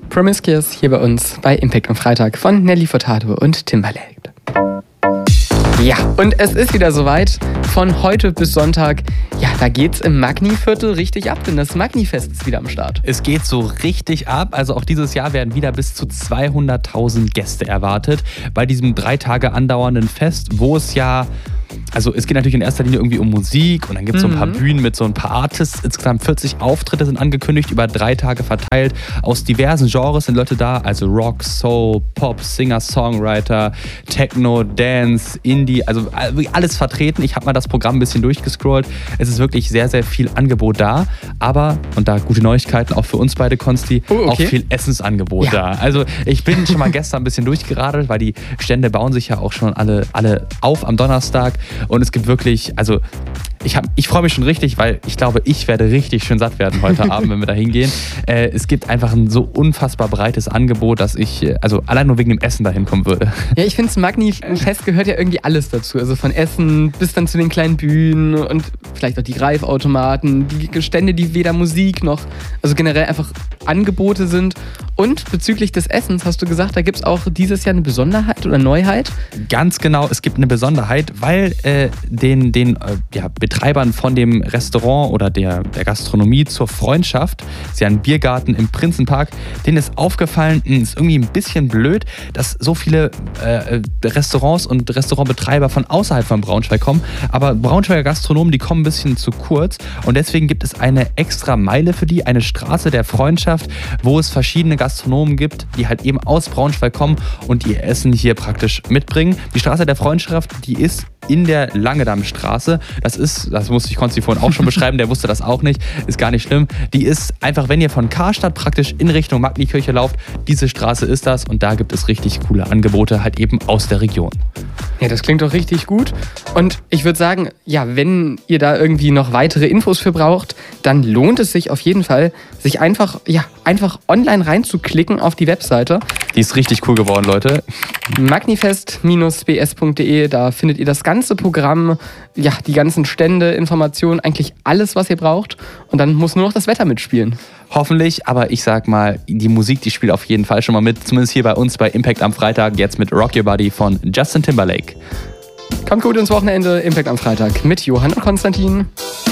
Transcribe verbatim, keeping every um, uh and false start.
Promiscuous hier bei uns bei Impact am Freitag von Nelly Furtado und Timbaland. Ja, und es ist wieder soweit. Von heute bis Sonntag, ja, da geht's im Magni-Viertel richtig ab, denn das Magni-Fest ist wieder am Start. Es geht so richtig ab. Also auch dieses Jahr werden wieder bis zu zweihunderttausend Gäste erwartet bei diesem drei Tage andauernden Fest, wo es ja... Also es geht natürlich in erster Linie irgendwie um Musik und dann gibt es mhm. so ein paar Bühnen mit so ein paar Artists. Insgesamt vierzig Auftritte sind angekündigt, über drei Tage verteilt. Aus diversen Genres sind Leute da, also Rock, Soul, Pop, Singer, Songwriter, Techno, Dance, Indie, also alles vertreten. Ich habe mal das Programm ein bisschen durchgescrollt. Es ist wirklich sehr, sehr viel Angebot da. Aber, und da gute Neuigkeiten auch für uns beide, Konsti, oh, okay. auch viel Essensangebot ja. da. Also ich bin schon mal gestern ein bisschen durchgeradelt, weil die Stände bauen sich ja auch schon alle, alle auf am Donnerstag. Und es gibt wirklich, also ich, hab, ich freue mich schon richtig, weil ich glaube, ich werde richtig schön satt werden heute Abend, wenn wir da hingehen. Äh, es gibt einfach ein so unfassbar breites Angebot, dass ich, also allein nur wegen dem Essen dahin kommen würde. Ja, ich finde, das Magni-Fest gehört ja irgendwie alles dazu. Also von Essen bis dann zu den kleinen Bühnen und vielleicht auch die Greifautomaten, die Stände, die weder Musik noch, also generell einfach Angebote sind. Und bezüglich des Essens hast du gesagt, da gibt es auch dieses Jahr eine Besonderheit oder Neuheit? Ganz genau, es gibt eine Besonderheit, weil äh, den, den äh, ja, Betreibern von dem Restaurant oder der, der Gastronomie zur Freundschaft, das ist ja ein Biergarten im Prinzenpark, denen ist aufgefallen, ist irgendwie ein bisschen blöd, dass so viele äh, Restaurants und Restaurantbetreiber von außerhalb von Braunschweig kommen, aber Braunschweiger Gastronomen, die kommen ein bisschen zu kurz und deswegen gibt es eine extra Meile für die, eine Straße der Freundschaft, wo es verschiedene Gastronomen gibt, die halt eben aus Braunschweig kommen und ihr Essen hier praktisch mitbringen. Die Straße der Freundschaft, die ist in der Langedammstraße. Das ist, das musste ich Konsti vorhin auch schon beschreiben, der wusste das auch nicht, ist gar nicht schlimm. Die ist einfach, wenn ihr von Karstadt praktisch in Richtung Magni-Kirche lauft, diese Straße ist das und da gibt es richtig coole Angebote, halt eben aus der Region. Ja, das klingt doch richtig gut. Und ich würde sagen, ja, wenn ihr da irgendwie noch weitere Infos für braucht, dann lohnt es sich auf jeden Fall, sich einfach, ja, einfach online reinzuklicken auf die Webseite. Die ist richtig cool geworden, Leute. magnifest Bindestrich b s punkt d e, da findet ihr das ganze Programm, ja, die ganzen Stände, Informationen, eigentlich alles, was ihr braucht. Und dann muss nur noch das Wetter mitspielen. Hoffentlich, aber ich sag mal, die Musik, die spielt auf jeden Fall schon mal mit. Zumindest hier bei uns bei Impact am Freitag, jetzt mit Rock Your Body von Justin Timberlake. Kommt gut ins Wochenende, Impact am Freitag mit Johann und Konstantin.